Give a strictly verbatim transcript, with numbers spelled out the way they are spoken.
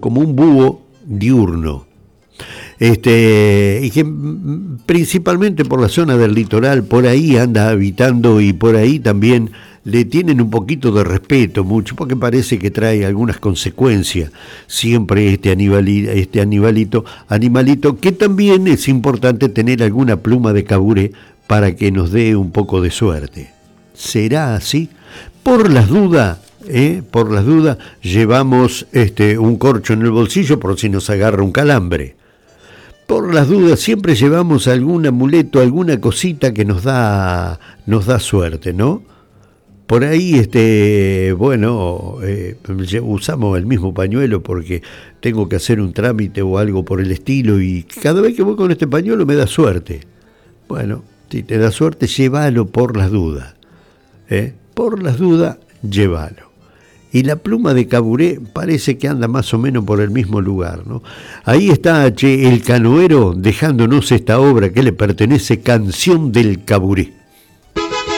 como un búho diurno. Este, y que principalmente por la zona del litoral, por ahí anda habitando y por ahí también le tienen un poquito de respeto, mucho, porque parece que trae algunas consecuencias siempre este, animali, este animalito, animalito, que también es importante tener alguna pluma de caburé para que nos dé un poco de suerte. ¿Será así? Por las dudas, ¿eh? por las dudas, llevamos este, un corcho en el bolsillo por si nos agarra un calambre. Por las dudas siempre llevamos algún amuleto, alguna cosita que nos da, nos da suerte, ¿no? Por ahí, este, bueno, eh, usamos el mismo pañuelo porque tengo que hacer un trámite o algo por el estilo y cada vez que voy con este pañuelo me da suerte. Bueno, si te da suerte, llévalo por las dudas. ¿eh? Por las dudas, llévalo. Y la pluma de caburé parece que anda más o menos por el mismo lugar, ¿no? Ahí está, che, el canoero dejándonos esta obra que le pertenece, Canción del Caburé.